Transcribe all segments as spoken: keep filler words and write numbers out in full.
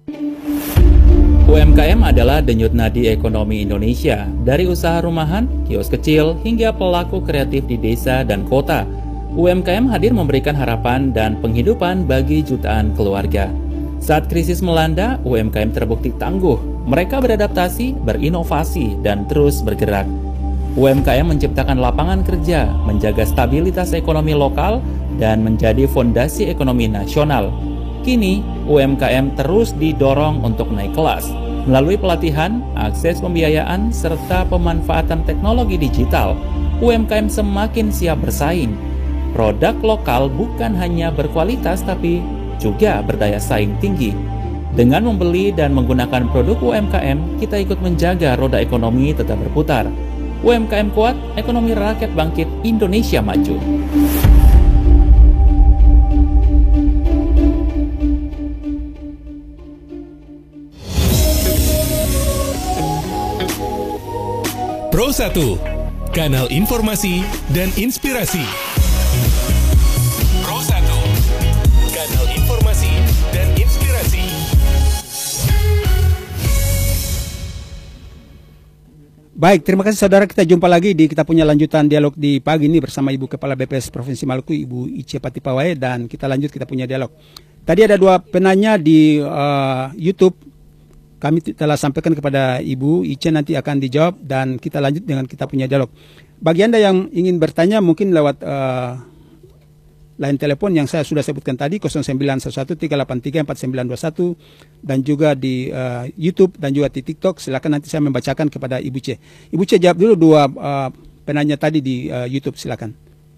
U M K M adalah denyut nadi ekonomi Indonesia, dari usaha rumahan, kios kecil, hingga pelaku kreatif di desa dan kota. U M K M hadir memberikan harapan dan penghidupan bagi jutaan keluarga. Saat krisis melanda, U M K M terbukti tangguh. Mereka beradaptasi, berinovasi, dan terus bergerak. U M K M menciptakan lapangan kerja, menjaga stabilitas ekonomi lokal, dan menjadi fondasi ekonomi nasional. Kini, U M K M terus didorong untuk naik kelas melalui pelatihan, akses pembiayaan, serta pemanfaatan teknologi digital. U M K M semakin siap bersaing. Produk lokal bukan hanya berkualitas tapi juga berdaya saing tinggi. Dengan membeli dan menggunakan produk U M K M, kita ikut menjaga roda ekonomi tetap berputar. U M K M kuat, ekonomi rakyat bangkit, Indonesia maju. Pro satu, kanal informasi dan inspirasi. Pro satu, kanal informasi dan inspirasi. Baik, terima kasih saudara. Kita jumpa lagi di kita punya lanjutan dialog di pagi ini bersama Ibu Kepala B P S Provinsi Maluku, Ibu Ice Patipawai, dan kita lanjut kita punya dialog. Tadi ada dua penanya di uh, YouTube. Kami telah sampaikan kepada Ibu Ice, nanti akan dijawab dan kita lanjut dengan kita punya dialog. Bagi Anda yang ingin bertanya mungkin lewat uh, line telepon yang saya sudah sebutkan tadi nol sembilan satu satu tiga delapan tiga empat sembilan dua satu dan juga di uh, YouTube dan juga di TikTok. Silakan nanti saya membacakan kepada Ibu Ice. Ibu Ice jawab dulu dua uh, penanya tadi di uh, YouTube, silakan.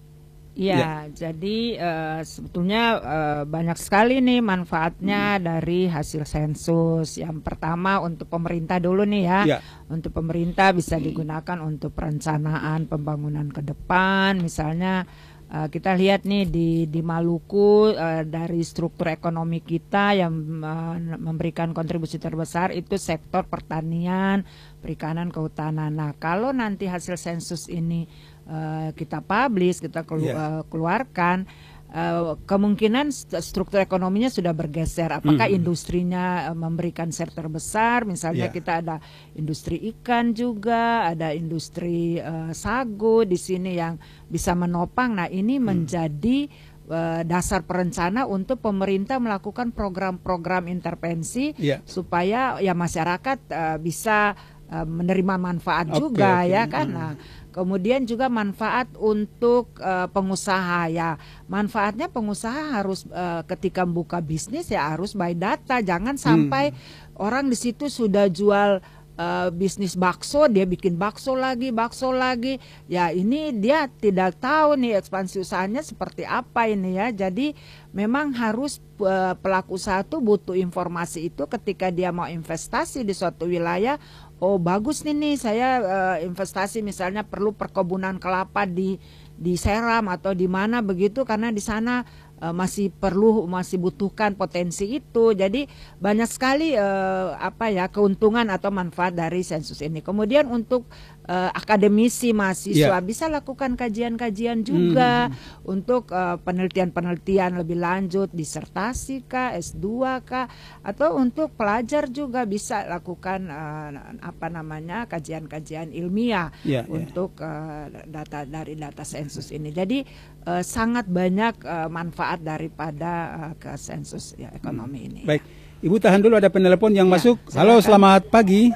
Ya, ya, jadi uh, sebetulnya uh, banyak sekali nih manfaatnya hmm. dari hasil sensus. Yang pertama untuk pemerintah dulu nih ya. ya. Untuk pemerintah bisa digunakan untuk perencanaan pembangunan ke depan. Misalnya uh, kita lihat nih di di Maluku uh, dari struktur ekonomi kita yang uh, memberikan kontribusi terbesar itu sektor pertanian, perikanan, kehutanan. Nah, kalau nanti hasil sensus ini Uh, kita publish, kita kelu yeah. uh, keluarkan, uh, kemungkinan struktur ekonominya sudah bergeser. Apakah mm. industrinya uh, memberikan share terbesar? Misalnya yeah. kita ada industri ikan juga, ada industri uh, sagu di sini yang bisa menopang. Nah, ini mm. menjadi uh, dasar perencana untuk pemerintah melakukan program-program intervensi yeah. supaya ya masyarakat uh, bisa uh, menerima manfaat okay, juga okay. ya kan. Mm. Nah, kemudian juga manfaat untuk uh, pengusaha ya. Manfaatnya pengusaha harus uh, ketika buka bisnis ya harus by data. Jangan sampai hmm. orang di situ sudah jual uh, bisnis bakso, dia bikin bakso lagi, bakso lagi. Ya ini dia tidak tahu nih ekspansi usahanya seperti apa ini ya. Jadi memang harus uh, pelaku usaha itu butuh informasi itu ketika dia mau investasi di suatu wilayah. Oh bagus nih nih saya uh, investasi misalnya perlu perkebunan kelapa di di Seram atau di mana begitu karena di sana uh, masih perlu masih butuhkan potensi itu. Jadi banyak sekali uh, apa ya keuntungan atau manfaat dari sensus ini. Kemudian untuk uh, akademisi mahasiswa yeah. bisa lakukan kajian-kajian juga hmm. untuk penelitian-penelitian uh, lebih lanjut, disertasi kah, S dua kah, atau untuk pelajar juga bisa lakukan uh, apa namanya kajian-kajian ilmiah yeah, untuk yeah. Uh, data dari data sensus ini. Jadi uh, sangat banyak uh, manfaat daripada uh, ke sensus ya, ekonomi hmm. ini. Baik, Ibu tahan dulu, ada penelpon yang ya, masuk. Halo, selamat pagi.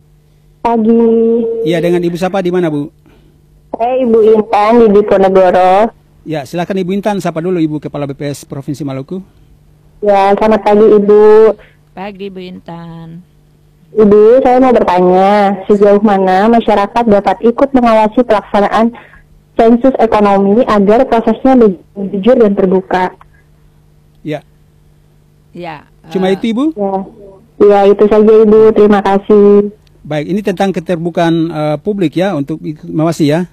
Pagi. Iya, dengan Ibu siapa di mana, Bu? Saya Ibu Intan di Diponegoro. Ya, silakan Ibu Intan, sapa dulu Ibu Kepala B P S Provinsi Maluku. Ya, selamat pagi Ibu. Pagi Bu Intan. Ibu, saya mau bertanya, sejauh mana masyarakat dapat ikut mengawasi pelaksanaan sensus ekonomi agar prosesnya lebih jujur dan terbuka? Ya. Ya. Cuma uh, itu Ibu? Ya. Ya, itu saja Ibu. Terima kasih. Baik, ini tentang keterbukaan uh, publik ya untuk mengawasi ya.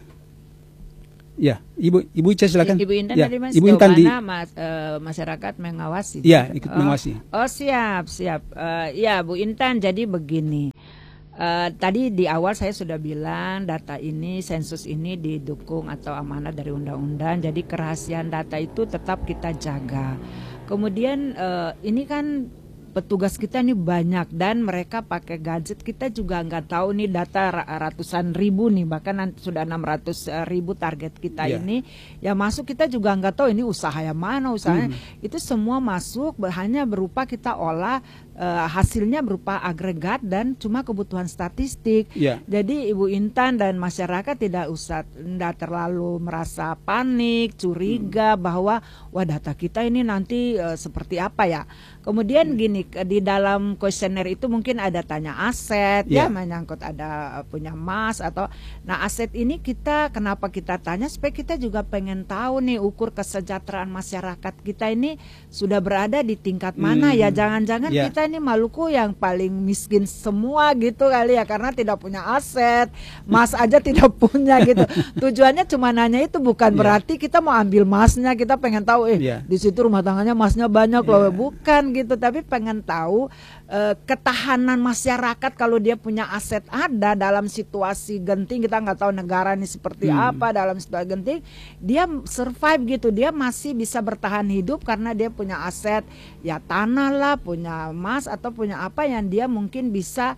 Ya, Ibu Ibu Ica silakan. Ibu Intan ya. tadi Mas, Ibu Intan di mas, uh, masyarakat mengawasi. Ya, ikut oh, mengawasi. Oh, siap, siap. Uh, ya, Bu Intan, jadi begini. Uh, tadi di awal saya sudah bilang data ini, sensus ini didukung atau amanat dari undang-undang. Jadi kerahasiaan data itu tetap kita jaga. Kemudian uh, ini kan petugas kita ini banyak dan mereka pakai gadget, kita juga nggak tahu nih data ratusan ribu nih, bahkan nanti sudah enam ratus ribu target kita yeah. ini yang masuk, kita juga nggak tahu ini usaha yang mana usahanya, hmm. itu semua masuk hanya berupa kita olah. Uh, hasilnya berupa agregat dan cuma kebutuhan statistik. Yeah. Jadi Ibu Intan dan masyarakat tidak usah tidak terlalu merasa panik, curiga hmm. bahwa wah data kita ini nanti uh, seperti apa ya. Kemudian hmm. gini, di dalam kuesioner itu mungkin ada tanya aset yeah. ya, menyangkut ada uh, punya emas atau nah aset ini kita kenapa kita tanya supaya kita juga pengen tahu nih ukur kesejahteraan masyarakat kita ini sudah berada di tingkat mana hmm. ya, jangan-jangan yeah. kita ini Maluku yang paling miskin semua gitu kali ya, karena tidak punya aset, emas aja tidak punya gitu. Tujuannya cuma nanya itu, bukan yeah. berarti kita mau ambil emasnya, kita pengen tahu eh yeah. di situ rumah tangganya emasnya banyak yeah. loh, bukan gitu, tapi pengen tahu eh, ketahanan masyarakat kalau dia punya aset ada dalam situasi genting, kita nggak tahu negara ini seperti hmm. apa dalam situasi genting, dia survive gitu, dia masih bisa bertahan hidup karena dia punya aset ya, tanah lah, punya emas atau punya apa yang dia mungkin bisa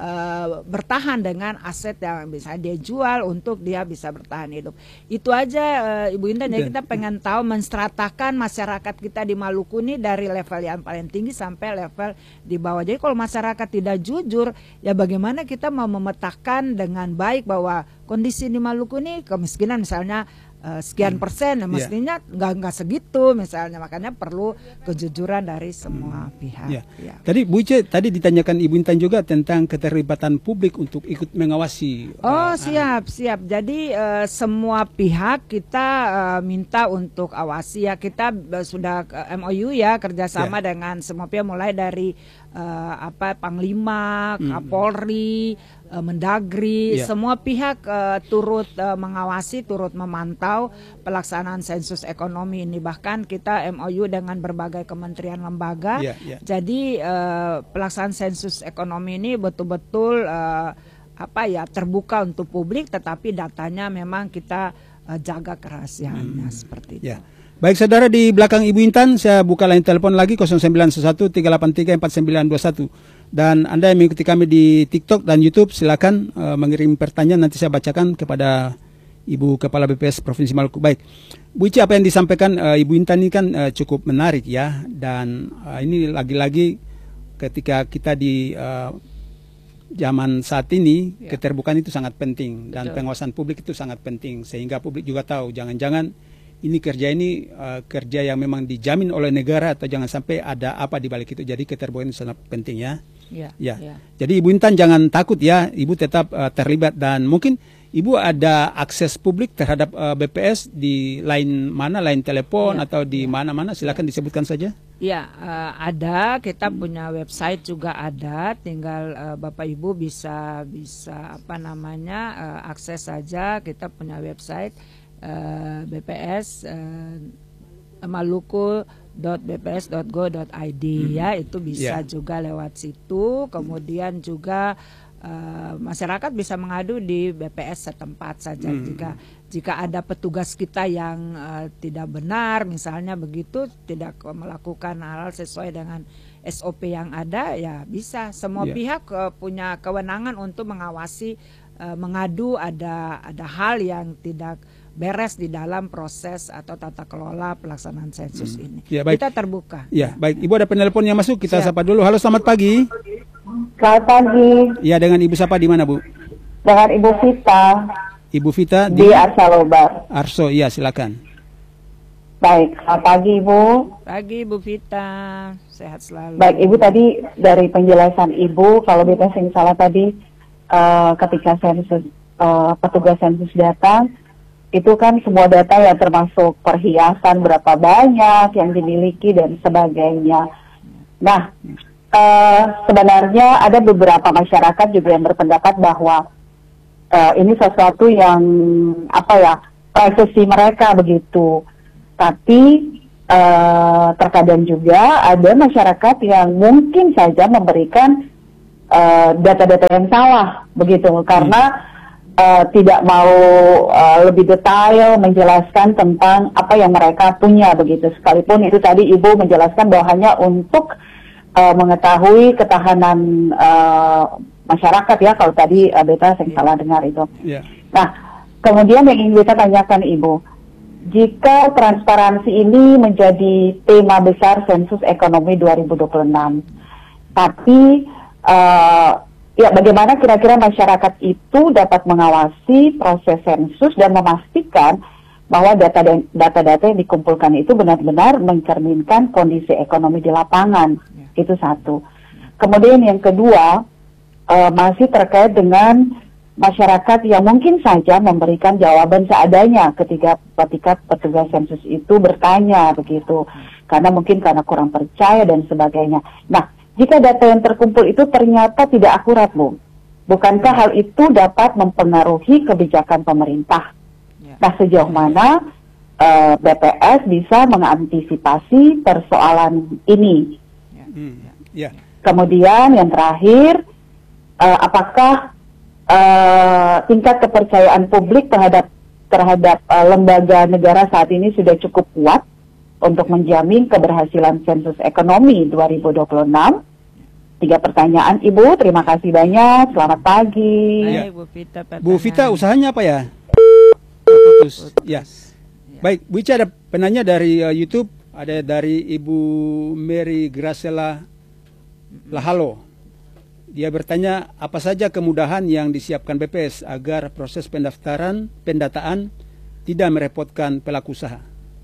uh, bertahan dengan aset yang bisa dia jual untuk dia bisa bertahan hidup. Itu aja uh, Ibu Intan ya, kita pengen tahu menstratakan masyarakat kita di Maluku ini dari level yang paling tinggi sampai level di bawah. Jadi kalau masyarakat tidak jujur ya bagaimana kita mau memetakan dengan baik bahwa kondisi di Maluku ini kemiskinan misalnya Uh, sekian persen, nah, mestinya nggak yeah. nggak segitu misalnya, makanya perlu kejujuran dari semua pihak. Yeah. Yeah. Tadi Bu Ice tadi ditanyakan Ibu Intan juga tentang keterlibatan publik untuk ikut mengawasi. Oh uh, siap uh, siap. Jadi uh, semua pihak kita uh, minta untuk awasi ya, kita uh, sudah uh, M O U ya kerjasama yeah. dengan semua pihak mulai dari uh, apa Panglima, mm. Kapolri, uh, Mendagri, yeah. semua pihak uh, turut uh, mengawasi, turut memantau pelaksanaan sensus ekonomi ini. Bahkan kita M O U dengan berbagai kementerian lembaga. Yeah, yeah. Jadi uh, pelaksanaan sensus ekonomi ini betul-betul uh, apa ya terbuka untuk publik, tetapi datanya memang kita uh, jaga kerahasiaannya hmm. seperti itu. Yeah. Baik saudara, di belakang Ibu Intan saya buka line telepon lagi nol sembilan satu tiga delapan tiga empat sembilan dua satu. Dan Anda yang mengikuti kami di TikTok dan YouTube silakan uh, mengirim pertanyaan, nanti saya bacakan kepada Ibu Kepala B P S Provinsi Maluku. Baik, Bu Ice, apa yang disampaikan uh, Ibu Intan ini kan uh, cukup menarik ya, dan uh, ini lagi-lagi ketika kita di uh, zaman saat ini ya. Keterbukaan itu sangat penting dan Betul. Pengawasan publik itu sangat penting, sehingga publik juga tahu jangan-jangan ini kerja ini uh, kerja yang memang dijamin oleh negara atau jangan sampai ada apa di balik itu. Jadi keterbukaan itu sangat penting ya. Ya. ya. ya. Jadi Ibu Intan jangan takut ya, Ibu tetap uh, terlibat, dan mungkin Ibu ada akses publik terhadap uh, B P S di lain mana, lain telepon ya. Atau di mana-mana, silakan disebutkan saja. Ya, uh, ada, kita punya website juga ada, tinggal uh, Bapak Ibu bisa bisa apa namanya uh, akses saja. Kita punya website uh, B P S uh, maluku dot b p s dot go dot i d hmm. ya, itu bisa yeah. juga lewat situ. Kemudian juga Uh, masyarakat bisa mengadu di B P S setempat saja hmm. jika jika ada petugas kita yang uh, tidak benar misalnya begitu, tidak melakukan hal sesuai dengan S O P yang ada, ya bisa semua yeah. pihak uh, punya kewenangan untuk mengawasi, uh, mengadu ada ada hal yang tidak beres di dalam proses atau tata kelola pelaksanaan sensus hmm. ini. Ya, kita terbuka. Ya, baik. Ibu ada penelpon yang masuk, kita Siap. Sapa dulu. Halo, selamat pagi. Selamat pagi. Ya, dengan Ibu siapa di mana, Bu? Dengan Ibu Vita. Ibu Vita di, di Arsalobar. Arso, iya silakan. Baik, selamat pagi Ibu. Pagi Ibu Vita, sehat selalu. Baik, Ibu tadi dari penjelasan Ibu, kalau bebas yang salah tadi uh, ketika sensus uh, petugas sensus datang, itu kan semua data yang termasuk perhiasan berapa banyak yang dimiliki dan sebagainya. Nah, uh, sebenarnya ada beberapa masyarakat juga yang berpendapat bahwa uh, ini sesuatu yang apa ya, privasi mereka begitu. Tapi uh, terkadang juga ada masyarakat yang mungkin saja memberikan data-data uh, yang salah begitu, karena Uh, tidak mau uh, lebih detail menjelaskan tentang apa yang mereka punya begitu. Sekalipun itu tadi Ibu menjelaskan bahwa hanya untuk uh, mengetahui ketahanan uh, masyarakat ya, kalau tadi uh, Beta saya salah dengar itu. Yeah. Nah, kemudian yang ingin Beta tanyakan Ibu, jika transparansi ini menjadi tema besar sensus ekonomi dua ribu dua puluh enam, tapi uh, ya bagaimana kira-kira masyarakat itu dapat mengawasi proses sensus dan memastikan bahwa data-data yang dikumpulkan itu benar-benar mencerminkan kondisi ekonomi di lapangan. Ya. Itu satu. Kemudian yang kedua, uh, masih terkait dengan masyarakat yang mungkin saja memberikan jawaban seadanya ketika ketika petugas sensus itu bertanya begitu. Karena mungkin karena kurang percaya dan sebagainya. Nah, jika data yang terkumpul itu ternyata tidak akurat, Bu, bukankah hal itu dapat mempengaruhi kebijakan pemerintah? Nah, sejauh mana uh, B P S bisa mengantisipasi persoalan ini? Hmm, yeah. Kemudian yang terakhir, uh, apakah uh, tingkat kepercayaan publik terhadap terhadap uh, lembaga negara saat ini sudah cukup kuat untuk menjamin keberhasilan sensus ekonomi dua ribu dua puluh enam? Tiga pertanyaan, Ibu. Terima kasih banyak. Selamat pagi. Ya. Bu Vita, Bu Vita, usahanya apa ya? Putus. Ya. Baik, Bu Ica, ada penanya dari uh, YouTube, ada dari Ibu Mary Gracela Lahalo. Dia bertanya, apa saja kemudahan yang disiapkan B P S agar proses pendaftaran, pendataan tidak merepotkan pelaku usaha?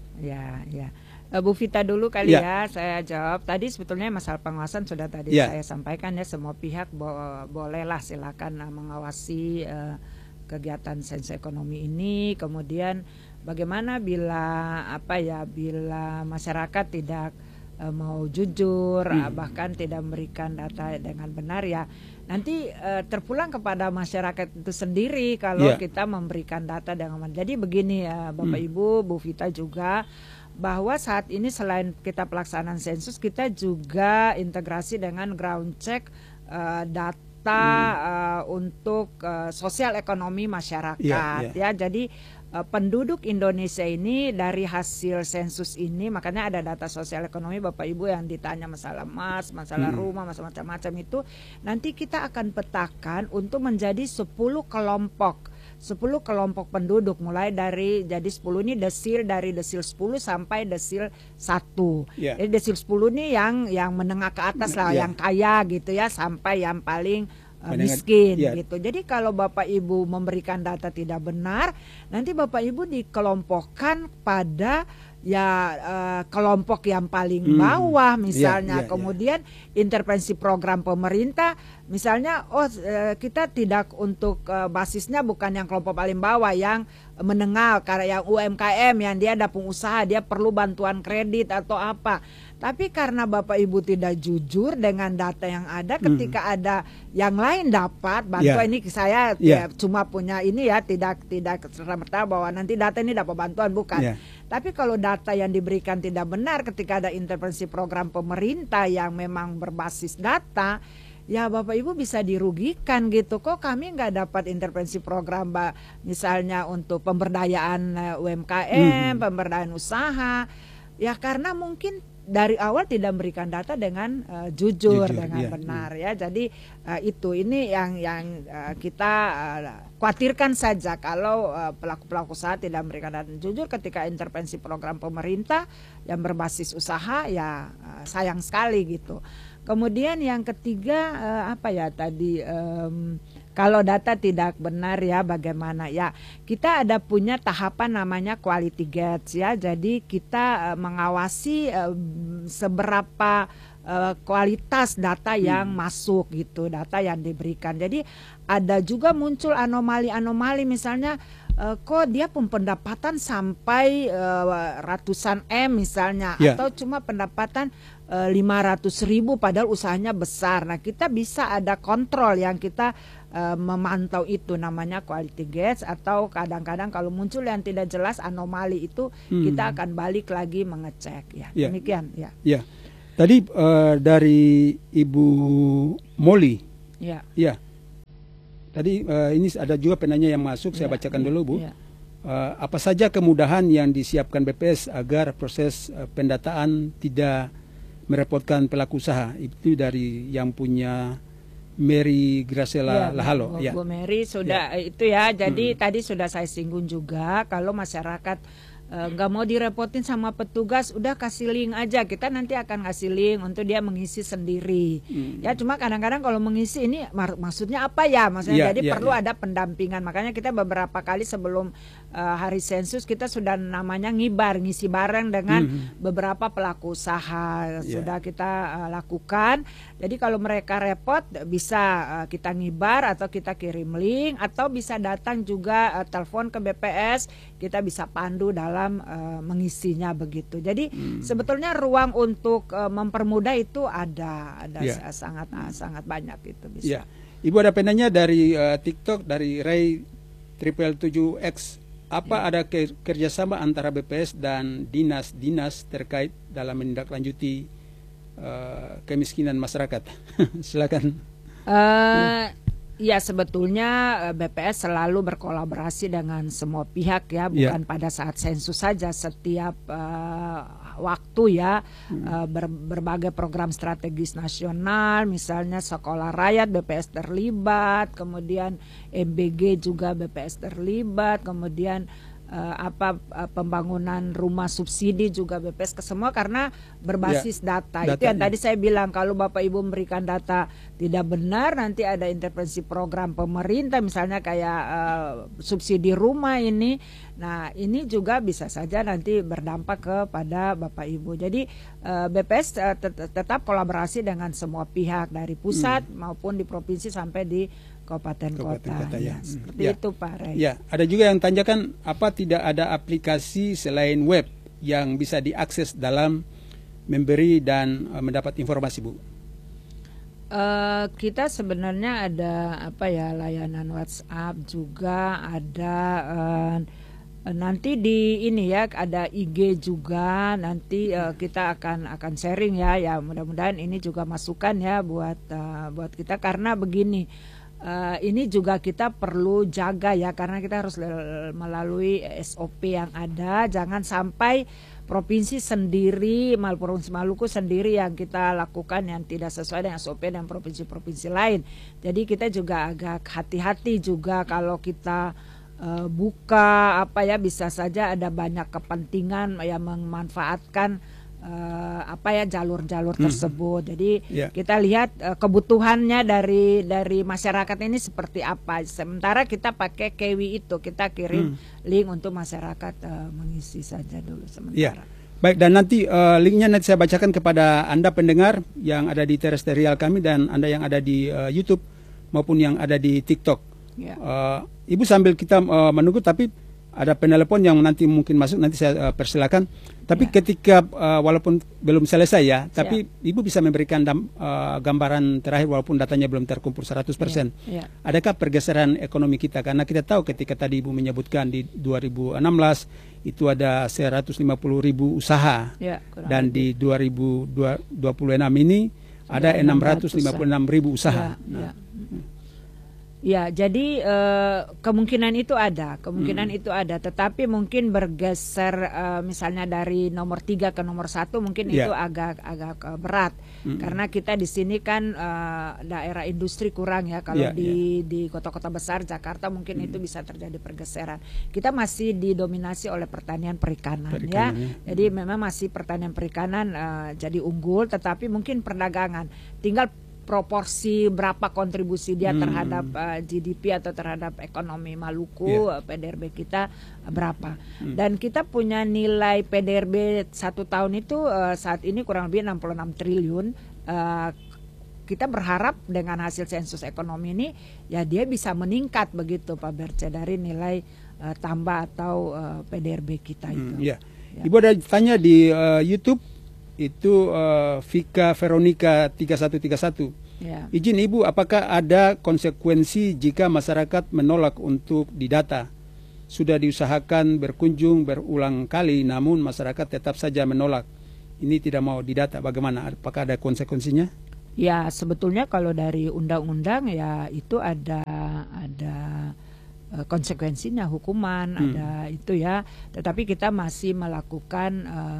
Ya, ya. Bu Vita dulu kali ya. ya, saya jawab. Tadi sebetulnya masalah pengawasan sudah tadi ya. saya sampaikan ya, semua pihak bo bolehlah silakan uh, mengawasi uh, kegiatan sensus ekonomi ini. Kemudian bagaimana bila apa ya bila masyarakat tidak uh, mau jujur, hmm. uh, bahkan tidak memberikan data dengan benar ya, nanti uh, terpulang kepada masyarakat itu sendiri kalau yeah. kita memberikan data dengan benar. Jadi begini ya Bapak hmm. Ibu, Bu Vita juga, bahwa saat ini selain kita pelaksanaan sensus, kita juga integrasi dengan ground check uh, data Hmm. Uh, untuk uh, sosial ekonomi masyarakat yeah, yeah. ya. Jadi uh, penduduk Indonesia ini dari hasil sensus ini, makanya ada data sosial ekonomi Bapak Ibu yang ditanya masalah emas, masalah hmm. rumah, masalah macam-macam itu, nanti kita akan petakan untuk menjadi sepuluh kelompok. sepuluh kelompok penduduk, mulai dari jadi sepuluh ini desil, dari desil sepuluh sampai desil satu. Yeah. Jadi desil sepuluh ini yang yang menengah ke atas lah, yeah. yang kaya gitu ya, sampai yang paling uh, miskin yeah. gitu. Jadi kalau Bapak Ibu memberikan data tidak benar, nanti Bapak Ibu dikelompokkan pada ya uh, kelompok yang paling hmm. bawah misalnya. Yeah, yeah, kemudian yeah. intervensi program pemerintah misalnya, oh uh, kita tidak untuk uh, basisnya bukan yang kelompok paling bawah, yang menengah, karena yang U M K M, yang dia ada pengusaha, dia perlu bantuan kredit atau apa. Tapi karena Bapak Ibu tidak jujur dengan data yang ada, ketika hmm. ada yang lain dapat bantuan, yeah. ini saya yeah. ya, cuma punya ini ya, tidak tidak serta-merta bahwa nanti data ini dapat bantuan, bukan. Yeah. Tapi kalau data yang diberikan tidak benar ketika ada intervensi program pemerintah yang memang berbasis data, ya Bapak Ibu bisa dirugikan gitu. Kok kami nggak dapat intervensi program, Mbak, misalnya untuk pemberdayaan U M K M, hmm. pemberdayaan usaha, ya karena mungkin dari awal tidak memberikan data dengan uh, jujur, jujur dengan iya, benar iya. ya. Jadi uh, itu ini yang yang uh, kita uh, khawatirkan saja kalau uh, pelaku-pelaku usaha tidak memberikan data jujur ketika intervensi program pemerintah yang berbasis usaha, ya uh, sayang sekali gitu. Kemudian yang ketiga uh, apa ya tadi, um, kalau data tidak benar ya bagaimana ya, kita ada punya tahapan namanya quality gates ya. Jadi kita uh, mengawasi uh, seberapa uh, kualitas data yang hmm. masuk gitu, data yang diberikan. Jadi ada juga muncul anomali-anomali, misalnya uh, kok dia pendapatan sampai uh, ratusan M misalnya, yeah. atau cuma pendapatan lima ratus ribu padahal usahanya besar. Nah, kita bisa ada kontrol yang kita uh, memantau, itu namanya quality gates. Atau kadang-kadang kalau muncul yang tidak jelas anomali itu, hmm. kita akan balik lagi mengecek ya. Yeah. Demikian ya. Ya. Tadi uh, dari Ibu Molly. Ya. Ya. Tadi uh, ini ada juga penanya yang masuk, saya ya, bacakan ya, dulu, Bu. Ya. Uh, apa saja kemudahan yang disiapkan B P S agar proses uh, pendataan tidak merepotkan pelaku usaha. Itu dari yang punya Mary Graciela ya, Lahalo. Bu, Ya. Bu Mary sudah ya. Itu ya. Jadi hmm. tadi sudah saya singgung juga kalau masyarakat nggak uh, mau direpotin sama petugas, udah kasih link aja, kita nanti akan kasih link untuk dia mengisi sendiri. Hmm. Ya cuma kadang-kadang kalau mengisi ini mak- maksudnya apa ya? Maksudnya ya, jadi ya, perlu ya. ada pendampingan. Makanya kita beberapa kali sebelum uh, hari sensus kita sudah namanya ngibar, ngisi bareng dengan hmm. beberapa pelaku usaha ya. Sudah kita uh, lakukan. Jadi kalau mereka repot bisa uh, kita ngibar atau kita kirim link atau bisa datang juga uh, telepon ke B P S, kita bisa pandu dalam Uh, mengisinya begitu. Jadi hmm. sebetulnya ruang untuk uh, mempermudah itu ada, ada yeah. sangat uh, sangat banyak itu bisa. Yeah. Ibu ada penanya dari uh, TikTok dari Ray Triple Tujuh X. Apa yeah. ada ke- kerjasama antara B P S dan dinas-dinas terkait dalam menindaklanjuti uh, kemiskinan masyarakat? Silakan. Uh, Ya sebetulnya B P S selalu berkolaborasi dengan semua pihak ya, bukan yeah. pada saat sensus saja, setiap uh, waktu ya hmm. uh, ber, berbagai program strategis nasional, misalnya Sekolah Rakyat B P S terlibat, kemudian M B G juga B P S terlibat, kemudian uh, apa uh, pembangunan rumah subsidi juga B P S, ke semua karena berbasis ya, data. data. Itu yang tadi saya bilang, kalau Bapak Ibu memberikan data tidak benar, nanti ada intervensi program pemerintah misalnya kayak uh, subsidi rumah ini. Nah, ini juga bisa saja nanti berdampak kepada Bapak Ibu. Jadi uh, B P S uh, tet- tetap kolaborasi dengan semua pihak dari pusat hmm. maupun di provinsi sampai di kabupaten kota. kota ya. Ya, seperti ya. itu Pak Ray. Ya, ada juga yang tanyakan apa tidak ada aplikasi selain web yang bisa diakses dalam memberi dan uh, mendapat informasi, Bu? Uh, kita sebenarnya ada apa ya, layanan WhatsApp juga ada. Uh, Nanti di ini ya ada I G juga, nanti uh, kita akan akan sharing ya, ya mudah-mudahan ini juga masukan ya buat uh, buat kita, karena begini uh, ini juga kita perlu jaga ya, karena kita harus melalui S O P yang ada, jangan sampai provinsi sendiri, Provinsi Maluku sendiri yang kita lakukan yang tidak sesuai dengan S O P dan provinsi-provinsi lain. Jadi kita juga agak hati-hati juga kalau kita Uh, buka apa ya, bisa saja ada banyak kepentingan yang memanfaatkan uh, apa ya jalur-jalur hmm. tersebut. Jadi yeah. kita lihat uh, kebutuhannya dari dari masyarakat ini seperti apa. Sementara kita pakai Kewi itu, kita kirim hmm. link untuk masyarakat uh, mengisi saja dulu sementara. Yeah. Baik, dan nanti uh, linknya nanti saya bacakan kepada Anda pendengar yang ada di terestrial kami dan Anda yang ada di uh, YouTube maupun yang ada di TikTok. Yeah. Uh, Ibu sambil kita uh, menunggu, tapi ada penelepon yang nanti mungkin masuk, nanti saya uh, persilakan. Tapi yeah. ketika uh, walaupun belum selesai ya, Siap. tapi Ibu bisa memberikan dam, uh, gambaran terakhir walaupun datanya belum terkumpul seratus persen. Yeah. Yeah. Adakah pergeseran ekonomi kita? Karena kita tahu ketika tadi Ibu menyebutkan di dua ribu enam belas itu ada seratus lima puluh ribu usaha. Yeah, dan lebih. Di dua ribu dua puluh enam ini ada enam ratus lima puluh enam ribu usaha. Yeah, nah. yeah. Ya, jadi uh, kemungkinan itu ada, kemungkinan hmm. itu ada, tetapi mungkin bergeser uh, misalnya dari nomor tiga ke nomor satu mungkin yeah. itu agak agak uh, berat, hmm. karena kita di sini kan uh, daerah industri kurang ya, kalau yeah, di yeah. di kota-kota besar Jakarta mungkin hmm. itu bisa terjadi pergeseran. Kita masih didominasi oleh pertanian perikanan, perikanan ya, ya. Jadi hmm. memang masih pertanian perikanan uh, jadi unggul, tetapi mungkin perdagangan tinggal proporsi berapa kontribusi dia hmm. terhadap uh, G D P atau terhadap ekonomi Maluku, yeah. P D R B kita uh, berapa. Hmm. Dan kita punya nilai P D R B satu tahun itu uh, saat ini kurang lebih enam puluh enam triliun. Uh, kita berharap dengan hasil sensus ekonomi ini ya dia bisa meningkat begitu Pak Berce dari nilai uh, tambah atau uh, P D R B kita itu. Hmm, yeah. Ya. Ibu ada tanya di uh, YouTube itu uh, Vika Veronica tiga satu tiga satu. Ya. Izin Ibu, apakah ada konsekuensi jika masyarakat menolak untuk didata? Sudah diusahakan berkunjung berulang kali, namun masyarakat tetap saja menolak. Ini tidak mau didata. Bagaimana? Apakah ada konsekuensinya? Ya, sebetulnya kalau dari undang-undang ya itu ada ada uh, konsekuensinya, hukuman, hmm. ada itu ya. Tetapi kita masih melakukan uh,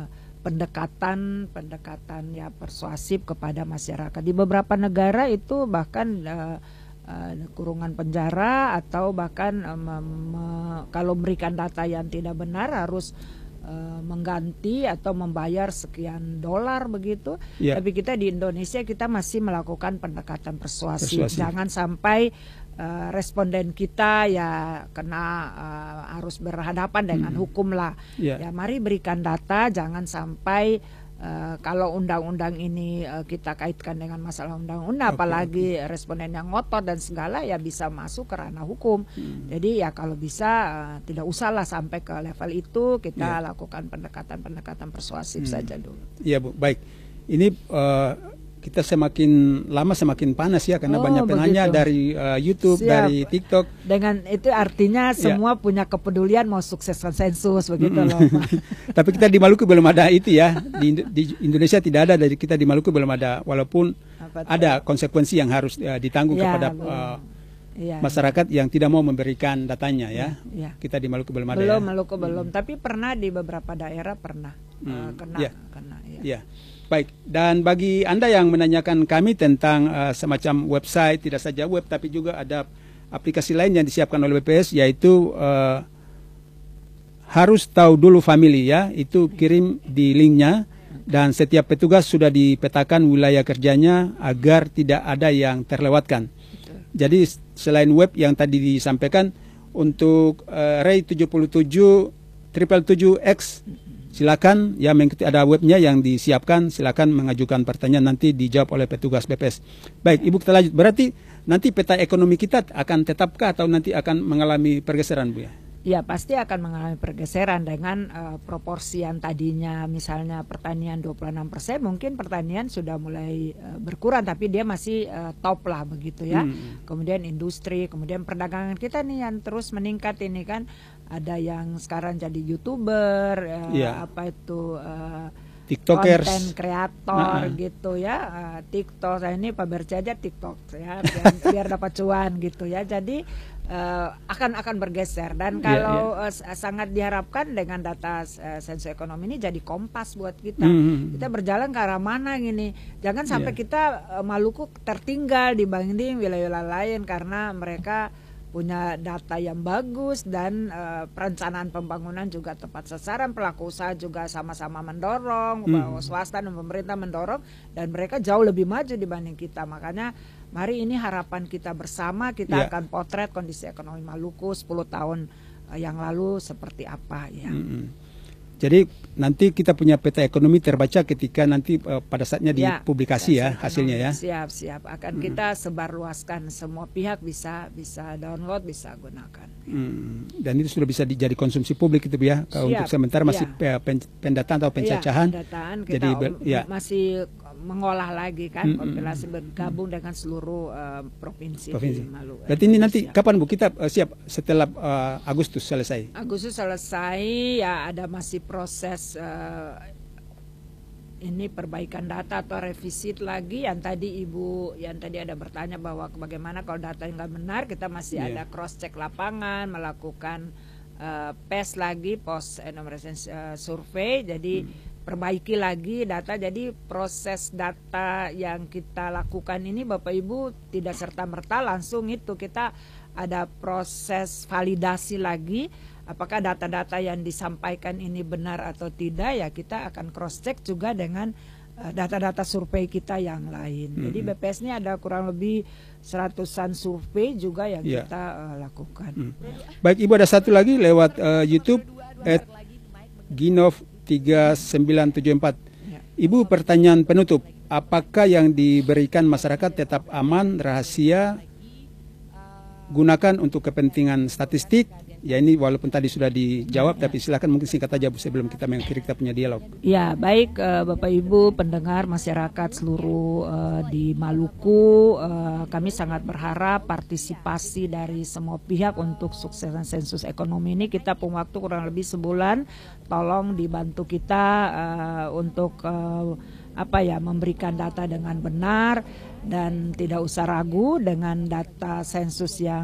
pendekatan pendekatan ya persuasif kepada masyarakat. Di beberapa negara itu bahkan uh, uh, kurungan penjara atau bahkan uh, me, me, kalau memberikan data yang tidak benar harus uh, mengganti atau membayar sekian dolar begitu. Ya. Tapi kita di Indonesia kita masih melakukan pendekatan persuasif. persuasif. Jangan sampai Uh, responden kita ya kena uh, harus berhadapan dengan hmm. hukum lah. Yeah. Ya mari berikan data, jangan sampai uh, kalau undang-undang ini uh, kita kaitkan dengan masalah undang-undang, okay, apalagi okay. responden yang ngotot dan segala ya bisa masuk ke ranah hukum. Hmm. Jadi ya kalau bisa uh, tidak usahlah sampai ke level itu, kita yeah. lakukan pendekatan-pendekatan persuasif hmm. saja dulu. Iya Bu, baik. Ini uh, kita semakin lama semakin panas ya karena oh, banyak penanya begitu. Dari uh, YouTube, Siap. Dari TikTok. Dengan itu artinya semua ya. Punya kepedulian mau sukseskan sensus begitu mm -hmm. loh. Tapi kita di Maluku belum ada itu ya. Di, di Indonesia tidak ada, dari kita di Maluku belum ada, walaupun ada konsekuensi yang harus uh, ditanggung ya, kepada uh, ya. masyarakat yang tidak mau memberikan datanya ya. ya. Kita di Maluku belum ada. Belum ya. Maluku belum, hmm. tapi pernah di beberapa daerah pernah hmm. uh, kena ya. kena ya. ya. Baik, dan bagi Anda yang menanyakan kami tentang uh, semacam website, tidak saja web tapi juga ada aplikasi lain yang disiapkan oleh B P S, yaitu uh, harus tahu dulu family ya, itu kirim di linknya, dan setiap petugas sudah dipetakan wilayah kerjanya agar tidak ada yang terlewatkan. Jadi selain web yang tadi disampaikan, untuk uh, Ray tujuh tujuh tujuh tujuh X silakan ya, mengikuti ada webnya yang disiapkan, silakan mengajukan pertanyaan, nanti dijawab oleh petugas B P S. Baik, Ibu kita lanjut. Berarti nanti peta ekonomi kita akan tetapkah atau nanti akan mengalami pergeseran, Bu ya? Ya pasti akan mengalami pergeseran dengan uh, proporsi yang tadinya misalnya pertanian dua puluh enam persen, mungkin pertanian sudah mulai uh, berkurang tapi dia masih uh, top lah begitu ya. Hmm. Kemudian industri, kemudian perdagangan kita nih yang terus meningkat ini kan, ada yang sekarang jadi YouTuber, uh, yeah. apa itu uh, TikTokers, konten kreator nah. gitu ya, uh, TikTok. Saya ini Pak Berci aja TikTok ya, biar, biar dapat cuan gitu ya. Jadi Uh, akan akan bergeser, dan kalau yeah, yeah. Uh, sangat diharapkan dengan data uh, sensus ekonomi ini jadi kompas buat kita. Mm-hmm. Kita berjalan ke arah mana gini. Jangan sampai yeah. kita uh, Maluku tertinggal dibanding wilayah-wilayah lain karena mereka punya data yang bagus dan uh, perencanaan pembangunan juga tepat sasaran, pelaku usaha juga sama-sama mendorong, mm. swasta dan pemerintah mendorong, dan mereka jauh lebih maju dibanding kita. Makanya mari ini harapan kita bersama, kita yeah. akan potret kondisi ekonomi Maluku sepuluh tahun uh, yang lalu seperti apa ya. Mm-hmm. Jadi nanti kita punya peta ekonomi terbaca ketika nanti uh, pada saatnya ya, dipublikasi ya hasilnya ya. Siap siap akan hmm. kita sebarluaskan, semua pihak bisa bisa download, bisa gunakan. Hmm. Dan itu sudah bisa dijadi konsumsi publik itu ya. Siap, untuk sementara masih ya. pendataan atau pencacahan. Ya, pendataan kita jadi ya. masih mengolah lagi kan, hmm. kompilasi bergabung dengan seluruh uh, provinsi, provinsi. Di Maluku. Berarti ini nanti kapan Bu kita uh, siap setelah uh, Agustus selesai? Agustus selesai ya, ada masih proses uh, ini perbaikan data atau revisi lagi yang tadi Ibu yang tadi ada bertanya bahwa bagaimana kalau data yang nggak benar, kita masih yeah. ada cross check lapangan, melakukan uh, P E S lagi, post enumeration uh, survey, jadi hmm. perbaiki lagi data. Jadi proses data yang kita lakukan ini Bapak Ibu tidak serta-merta langsung itu, kita ada proses validasi lagi apakah data-data yang disampaikan ini benar atau tidak, ya kita akan cross check juga dengan data-data survei kita yang lain. Hmm. Jadi B P S ini ada kurang lebih seratusan survei juga yang yeah. kita uh, lakukan. Hmm. Baik Ibu, ada satu lagi lewat uh, YouTube at Ginov tiga sembilan tujuh empat. Ya. Ibu, pertanyaan penutup, apakah yang diberikan masyarakat tetap aman, rahasia, gunakan untuk kepentingan statistik? Ya ini walaupun tadi sudah dijawab, ya. Tapi silakan mungkin singkat aja Bu sebelum kita mengakhiri kita punya dialog. Ya baik uh, Bapak Ibu pendengar masyarakat seluruh uh, di Maluku, uh, kami sangat berharap partisipasi dari semua pihak untuk suksesan sensus ekonomi ini. Kita punya waktu kurang lebih sebulan, tolong dibantu kita uh, untuk uh, apa ya memberikan data dengan benar dan tidak usah ragu dengan data sensus yang